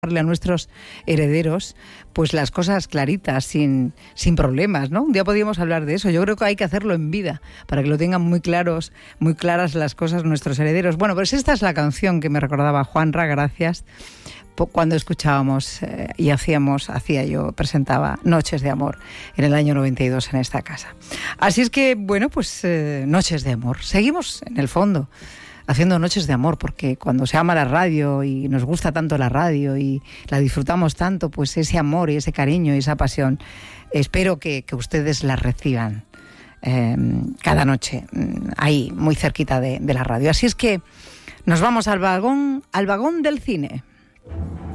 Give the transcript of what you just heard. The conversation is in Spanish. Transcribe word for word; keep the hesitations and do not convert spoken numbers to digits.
a nuestros herederos pues las cosas claritas, sin, sin problemas, ¿no? Un día podríamos hablar de eso. Yo creo que hay que hacerlo en vida para que lo tengan muy claros, muy claras las cosas nuestros herederos. Bueno, pues esta es la canción que me recordaba Juanra, gracias, cuando escuchábamos eh, y hacíamos, hacía yo, presentaba Noches de Amor en el año noventa y dos en esta casa. Así es que, bueno, pues eh, Noches de Amor. Seguimos en el fondo haciendo Noches de Amor, porque cuando se ama la radio y nos gusta tanto la radio y la disfrutamos tanto, pues ese amor y ese cariño y esa pasión, espero que, que ustedes la reciban eh, cada noche, ahí, muy cerquita de, de la radio. Así es que nos vamos al vagón, al vagón del cine.